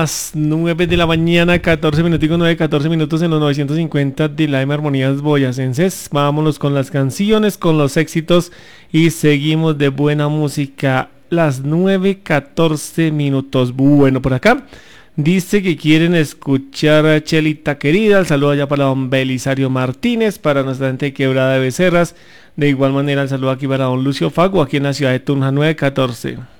las 9 de la mañana, 14 minutos, 9, 14 minutos en los 950 de la M Armonías Boyacenses. Vámonos con las canciones, con los éxitos y seguimos de buena música. Las 9, 14 minutos. Bueno, por acá dice que quieren escuchar a Chelita querida. El saludo allá para don Belisario Martínez, para nuestra gente de Quebrada de Becerras. De igual manera el saludo aquí para don Lucio Fago, aquí en la ciudad de Tunja, 914.